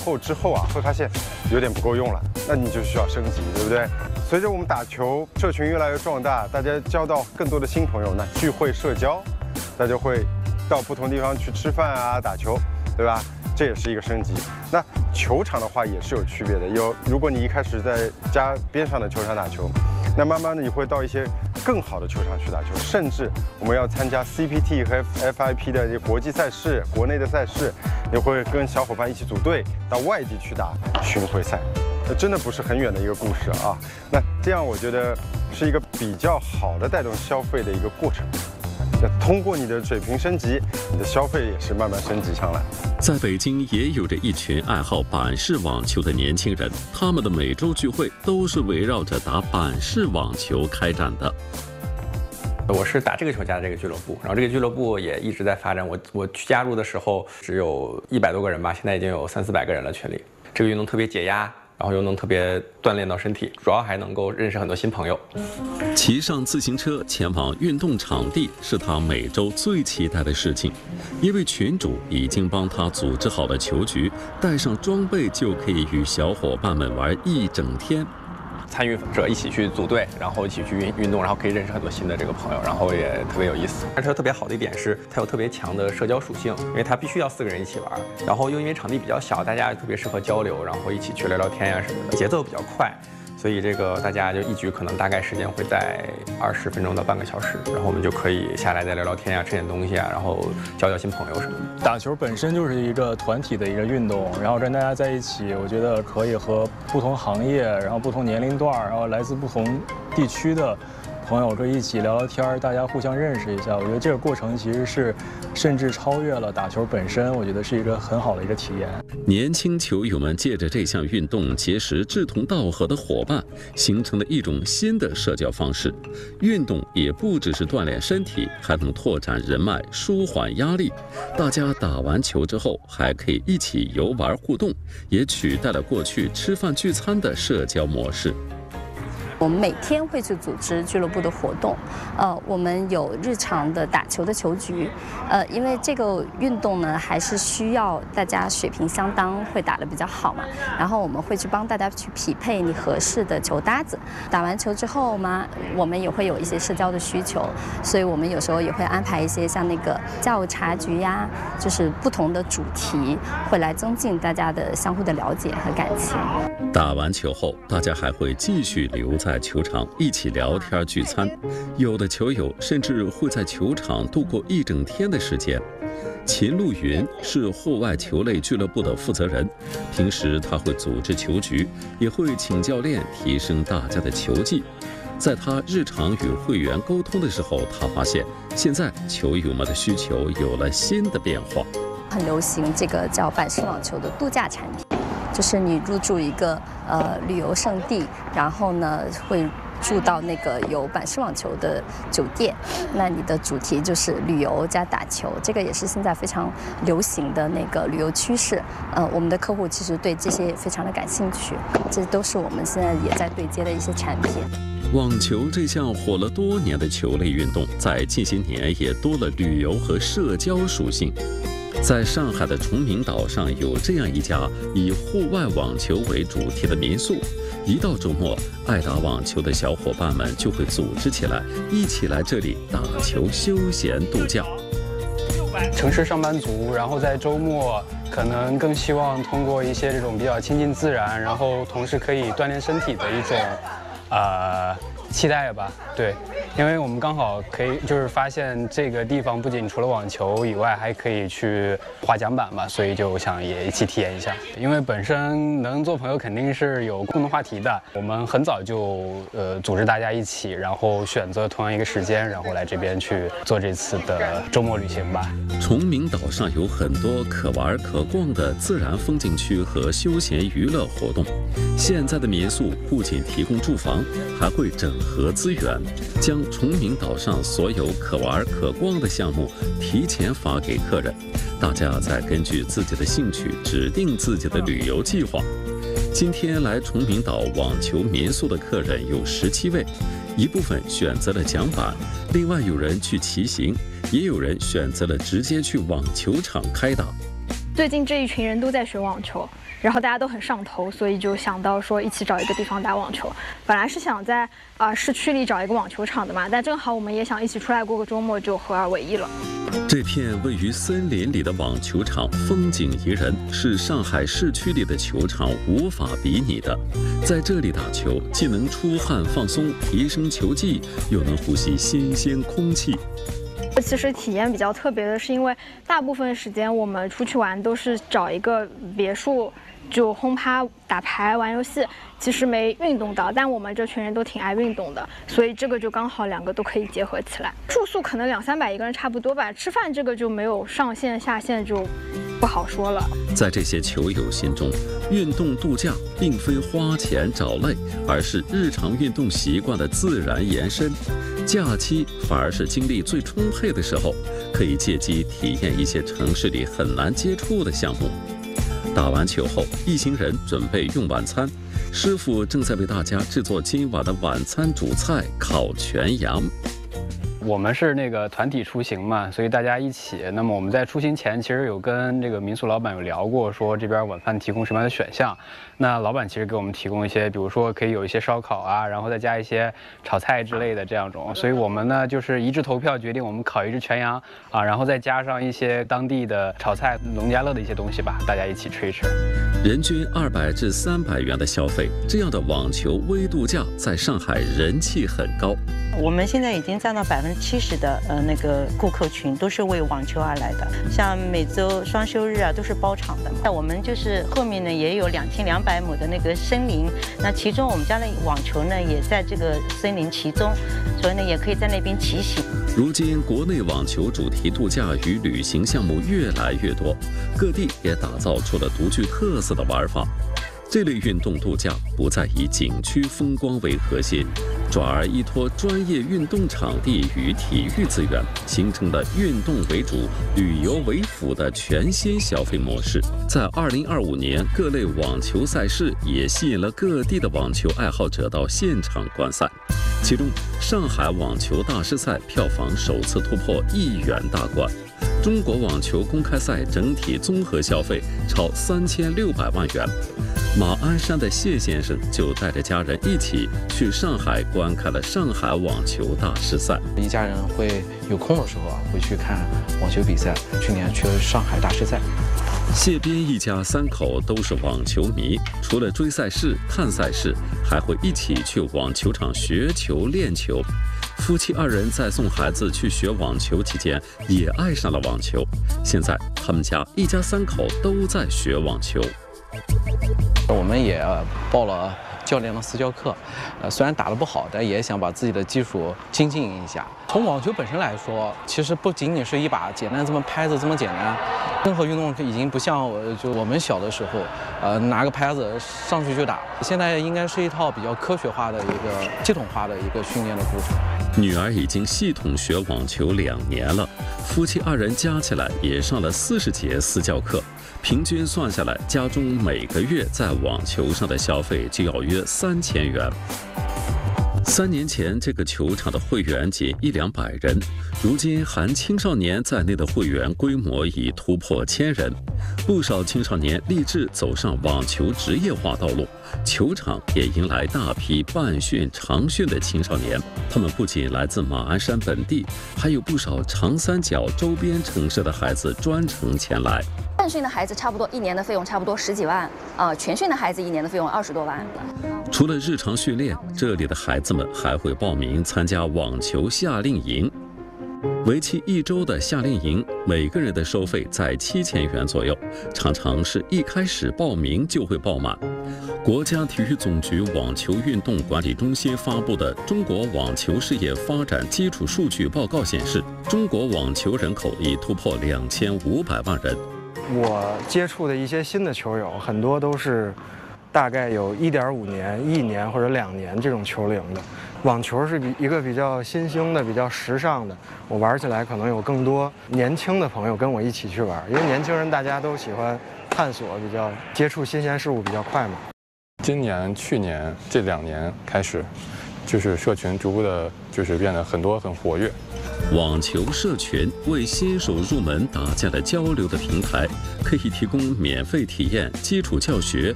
后之后啊，会发现有点不够用了，那你就需要升级，对不对？随着我们打球社群越来越壮大，大家交到更多的新朋友，那聚会社交，大家会到不同地方去吃饭啊、打球，对吧？这也是一个升级。那球场的话也是有区别的，如果你一开始在家边上的球场打球，那慢慢的你会到一些更好的球场去打球，甚至我们要参加 CPT 和 FIP 的这些国际赛事、国内的赛事，也会跟小伙伴一起组队到外地去打巡回赛。那真的不是很远的一个故事啊。那这样我觉得是一个比较好的带动消费的一个过程。通过你的水平升级，你的消费也是慢慢升级上来。 在北京也有着一群爱好板式网球的年轻人，他们的每周聚会都是围绕着打板式网球开展的。 我是打这个球家的这个俱乐部，然后这个俱乐部也一直在发展。我去加入的时候只有100多个人吧，现在已经有300-400个人了群里。这个运动特别解压，然后又能特别锻炼到身体，主要还能够认识很多新朋友。 骑上自行车前往运动场地是他每周最期待的事情，因为群主已经帮他组织好了球局，带上装备就可以与小伙伴们玩一整天。 参与者一起去组队，然后一起去运动，然后可以认识很多新的这个朋友，然后也特别有意思。单车特别好的一点是它有特别强的社交属性，因为它必须要4个人一起玩，然后又因为场地比较小，大家特别适合交流，然后一起去聊聊天呀什么的，节奏比较快。所以这个大家就一局可能大概时间会在20分钟到半个小时，然后我们就可以下来再聊聊天呀，吃点东西啊，然后交交新朋友什么的。 打球本身就是一个团体的一个运动，然后跟大家在一起，我觉得可以和不同行业，然后不同年龄段，然后来自不同地区的朋友可以一起聊聊天，大家互相认识一下。我觉得这个过程其实是甚至超越了打球本身，我觉得是一个很好的一个体验。 年轻球友们借着这项运动结识志同道合的伙伴，形成了一种新的社交方式。运动也不只是锻炼身体，还能拓展人脉、舒缓压力。大家打完球之后还可以一起游玩互动，也取代了过去吃饭聚餐的社交模式。 我们每天会去组织俱乐部的活动，我们有日常的打球的球局，因为这个运动呢还是需要大家水平相当，会打得比较好嘛。然后我们会去帮大家去匹配你合适的球搭子。打完球之后嘛，我们也会有一些社交的需求，所以我们有时候也会安排一些像那个下午茶局呀，就是不同的主题，会来增进大家的相互的了解和感情。 打完球后，大家还会继续留在球场一起聊天聚餐，有的球友甚至会在球场度过一整天的时间。秦路云是户外球类俱乐部的负责人，平时他会组织球局，也会请教练提升大家的球技。在他日常与会员沟通的时候，他发现现在球友们的需求有了新的变化。 很流行这个叫板式网球的度假产品，就是你入住一个旅游胜地，然后呢会住到那个有板式网球的酒店，那你的主题就是旅游加打球，这个也是现在非常流行的那个旅游趋势。我们的客户其实对这些也非常的感兴趣，这都是我们现在也在对接的一些产品。 网球这项火了多年的球类运动，在近些年也多了旅游和社交属性。在上海的崇明岛上有这样一家以户外网球为主题的民宿，一到周末，爱打网球的小伙伴们就会组织起来，一起来这里打球休闲度假。 城市上班族，然后在周末可能更希望通过一些这种比较亲近自然，然后同时可以锻炼身体的一种期待吧。对，因为我们刚好可以就是发现这个地方不仅除了网球以外，还可以去滑桨板嘛，所以就想也一起体验一下。因为本身能做朋友肯定是有共同话题的，我们很早就组织大家一起，然后选择同样一个时间，然后来这边去做这次的周末旅行吧。 崇明岛上有很多可玩可逛的自然风景区和休闲娱乐活动。现在的民宿不仅提供住房，还会整合资源，将崇明岛上所有可玩可逛的项目提前发给客人，大家再根据自己的兴趣指定自己的旅游计划。今天来崇明岛网球民宿的客人有17位，一部分选择了桨板，另外有人去骑行，也有人选择了直接去网球场开打。 最近这一群人都在学网球，然后大家都很上头，所以就想到说一起找一个地方打网球。本来是想在市区里找一个网球场的嘛，但正好我们也想一起出来过个周末，就合二为一了。 这片位于森林里的网球场风景宜人，是上海市区里的球场无法比拟的。在这里打球，既能出汗放松，提升球技，又能呼吸新鲜空气。 其实体验比较特别的是，因为大部分时间我们出去玩都是找一个别墅，就轰趴、打牌、玩游戏，其实没运动到。但我们这群人都挺爱运动的，所以这个就刚好两个都可以结合起来。住宿可能200-300一个人差不多吧，吃饭这个就没有上限下限，就不好说了。 在这些球友心中，运动度假并非花钱找累，而是日常运动习惯的自然延伸。假期反而是精力最充沛的时候，可以借机体验一些城市里很难接触的项目。打完球后，一行人准备用晚餐，师傅正在为大家制作今晚的晚餐主菜烤全羊。 我们是那个团体出行嘛，所以大家一起。那么我们在出行前其实有跟这个民宿老板有聊过，说这边晚饭提供什么样的选项。那老板其实给我们提供一些，比如说可以有一些烧烤啊，然后再加一些炒菜之类的这样种。所以我们呢就是一致投票决定我们烤一只全羊啊，然后再加上一些当地的炒菜、农家乐的一些东西吧，大家一起吃一吃。 人均200至300元的消费，这样的网球微度假在上海人气很高。 我们现在已经占到70%的那个顾客群都是为网球而来的，像每周双休日啊都是包场的嘛。那我们就是后面呢也有2200亩的那个森林，那其中我们家的网球呢也在这个森林其中，所以呢也可以在那边骑行。 如今国内网球主题度假与旅行项目越来越多，各地也打造出了独具特色的玩法。这类运动度假不再以景区风光为核心，转而依托专业运动场地与体育资源，形成了运动为主、旅游为辅的全新消费模式。在2025年，各类网球赛事也吸引了各地的网球爱好者到现场观赛。其中，上海网球大师赛票房首次突破1亿元大关。中国网球公开赛整体综合消费超3600万元。马鞍山的谢先生就带着家人一起去上海观看了上海网球大师赛。 一家人会有空的时候会去看网球比赛。去年去了上海大师赛。 谢边一家3口都是网球迷，除了追赛事、看赛事，还会一起去网球场学球、练球。夫妻2人在送孩子去学网球期间，也爱上了网球。现在他们家一家3口都在学网球。 我们也报了教练的私教课，虽然打得不好，但也想把自己的技术精进一下。从网球本身来说，其实不仅仅是一把简单这么拍子这么简单，任何运动已经不像我们小的时候，拿个拍子上去就打。现在应该是一套比较科学化的一个系统化的一个训练的过程。 女儿已经系统学网球2年了，夫妻2人加起来也上了40节私教课。平均算下来，家中每个月在网球上的消费就要约3000元。3年前，这个球场的会员仅100-200人，如今含青少年在内的会员规模已突破1000人。不少青少年立志走上网球职业化道路，球场也迎来大批半训、长训的青少年。他们不仅来自马鞍山本地，还有不少长三角周边城市的孩子专程前来。 半训的孩子差不多1年的费用差不多10几万，全训的孩子1年的费用20多万。 除了日常训练，这里的孩子们还会报名参加网球夏令营。为期1周的夏令营，每个人的收费在7000元左右，常常是一开始报名就会爆满。国家体育总局网球运动管理中心发布的《中国网球事业发展基础数据报告》显示，中国网球人口已突破2500万人。 我接触的一些新的球友，很多都是大概有1.5年、1年或者2年这种球龄的。网球是一个比较新兴的、比较时尚的，我玩起来可能有更多年轻的朋友跟我一起去玩，因为年轻人大家都喜欢探索，比较接触新鲜事物比较快嘛。 今年、去年这2年开始，就是社群逐步的，就是变得很活跃。 网球社群为新手入门搭建了交流的平台，可以提供免费体验、基础教学